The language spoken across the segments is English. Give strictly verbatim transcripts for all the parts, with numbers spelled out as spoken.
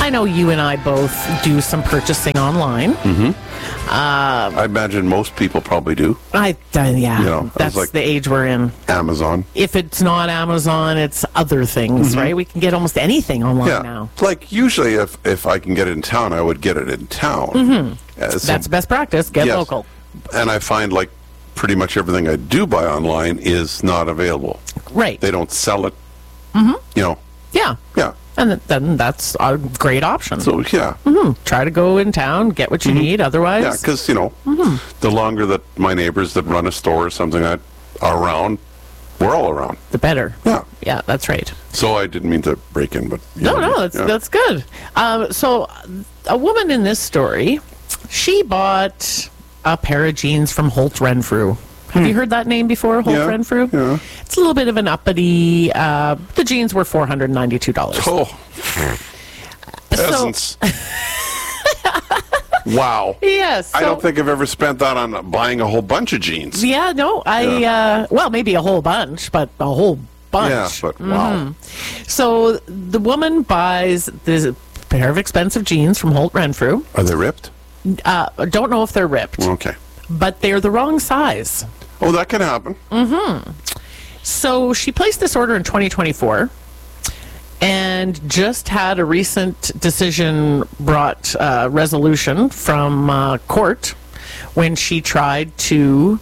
I know you and I both do some purchasing online. Mm-hmm. Uh, I imagine most people probably do. I uh, yeah, you know, that's like the age we're in. Amazon. If it's not Amazon, it's other things, mm-hmm. right? We can get almost anything online yeah. now. Like usually, if if I can get it in town, I would get it in town. Mm-hmm. Uh, so, that's best practice. Get yes. local. And I find like pretty much everything I do buy online is not available. Right. They don't sell it. Mm-hmm. You know. Yeah. Yeah. And th- then that's a great option. So, yeah. Mm-hmm. Try to go in town, get what you mm-hmm. need, otherwise... Yeah, because, you know, mm-hmm. the longer that my neighbors that run a store or something like that are around, we're all around. The better. Yeah. Yeah, that's right. So I didn't mean to break in, but... No, know, no, that's, yeah. that's good. Um, so a woman in this story, she bought a pair of jeans from Holt Renfrew. Have you heard that name before, Holt yeah, Renfrew? Yeah. It's a little bit of an uppity. Uh, the jeans were four hundred ninety-two dollars. Oh. Peasants. So, wow. Yes. Yeah, so, I don't think I've ever spent that on buying a whole bunch of jeans. Yeah, no. I, yeah. Uh, well, maybe a whole bunch, but a whole bunch. Yeah, but wow. Mm-hmm. So the woman buys this pair of expensive jeans from Holt Renfrew. Are they ripped? Uh, I don't know if they're ripped. Okay. But they're the wrong size. Oh, that can happen. Mm-hmm. So she placed this order in twenty twenty-four and just had a recent decision brought uh, resolution from uh, court when she tried to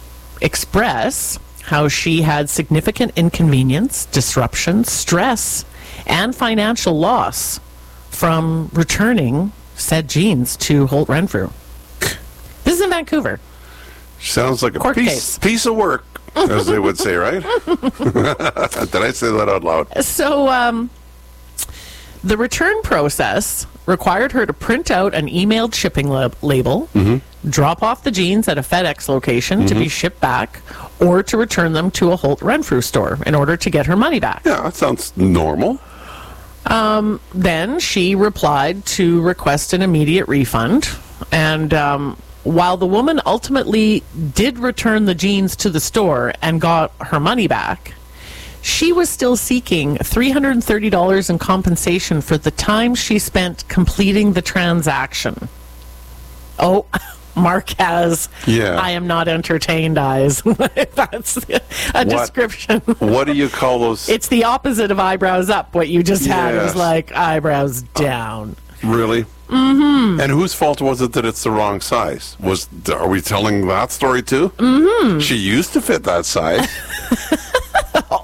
express how she had significant inconvenience, disruption, stress, and financial loss from returning said jeans to Holt Renfrew. This is in Vancouver. Sounds like a Court piece, case. piece of work, as they would say, right? Did I say that out loud? So, um, the return process required her to print out an emailed shipping lab- label, mm-hmm. drop off the jeans at a FedEx location mm-hmm. to be shipped back, or to return them to a Holt Renfrew store in order to get her money back. Yeah, that sounds normal. Um, then she replied to request an immediate refund, and um, while the woman ultimately did return the jeans to the store and got her money back, she was still seeking three hundred thirty dollars in compensation for the time she spent completing the transaction. Oh, Mark has, yeah. I am not entertained eyes. That's a what, description. What do you call those? It's the opposite of eyebrows up. What you just had yes. was like eyebrows down. Really? Mm-hmm. And whose fault was it that it's the wrong size? Was Are we telling that story too? Mm-hmm. She used to fit that size. oh,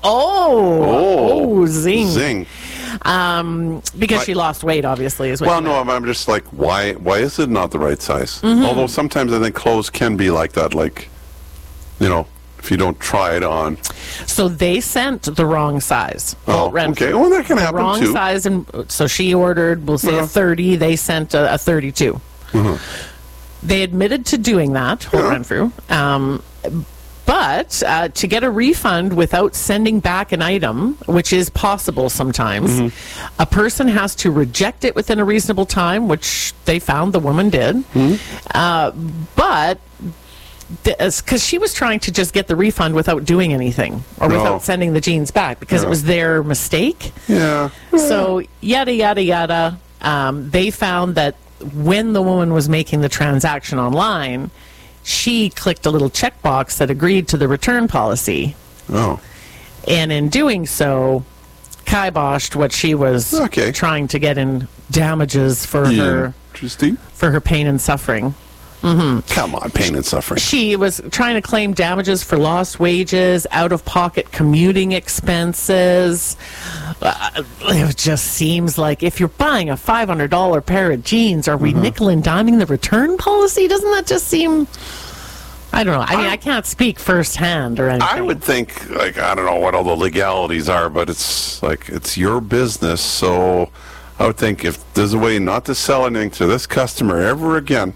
oh, oh, zing. Zing. Um, because I, she lost weight, obviously. Is what well, no, I'm, I'm just like, why Why is it not the right size? Mm-hmm. Although sometimes I think clothes can be like that, like, you know, if you don't try it on. So they sent the wrong size. Oh, Renfrew. okay. Well, that can happen wrong too. Wrong size, and so she ordered, we'll say, yeah. a thirty. They sent a, a thirty-two. Mm-hmm. They admitted to doing that, Holt yeah. Renfrew. Um, But uh, to get a refund without sending back an item, which is possible sometimes, mm-hmm. a person has to reject it within a reasonable time, which they found the woman did. Mm-hmm. Uh, but because she was trying to just get the refund without doing anything or no. without sending the jeans back because yeah. it was their mistake. Yeah. So yada, yada, yada. Um, they found that when the woman was making the transaction online, she clicked a little checkbox that agreed to the return policy. Oh. And in doing so, kiboshed what she was okay. trying to get in damages for yeah. her Interesting. for her pain and suffering. Mm-hmm. Come on, pain and suffering. She was trying to claim damages for lost wages, out-of-pocket commuting expenses. Uh, it just seems like if you're buying a five hundred dollars pair of jeans, are we mm-hmm. nickel and diming the return policy? Doesn't that just seem... I don't know. I mean, I, I can't speak firsthand or anything. I would think, like, I don't know what all the legalities are, but it's like, it's your business, so I would think if there's a way not to sell anything to this customer ever again,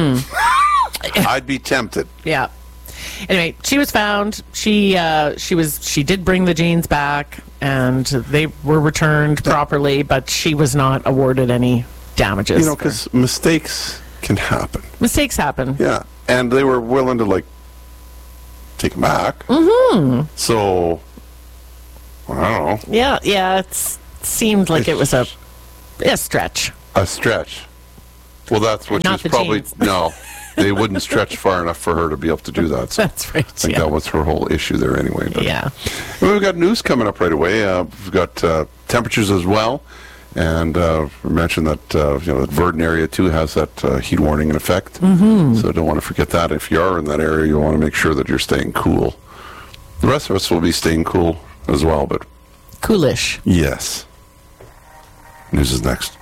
mm-hmm. I'd be tempted. Yeah. Anyway, she was found. She uh, she was she did bring the jeans back, and they were returned properly, but she was not awarded any damages. You know, because mistakes can happen. Mistakes happen. Yeah, and they were willing to, like, take them back. Mm-hmm. So, I don't know. Yeah, yeah, it seemed like it was a A stretch. A stretch. Well, that's what Not she's the probably... jeans. No, they wouldn't stretch far enough for her to be able to do that. So That's right. I think Yeah. that was her whole issue there anyway. But yeah. Well, we've got news coming up right away. Uh, we've got uh, temperatures as well. And uh, we mentioned that uh, you know the Verdon area too has that uh, heat warning in effect. Mm-hmm. So don't want to forget that. If you are in that area, you want to make sure that you're staying cool. The rest of us will be staying cool as well, but Coolish. yes. News is next.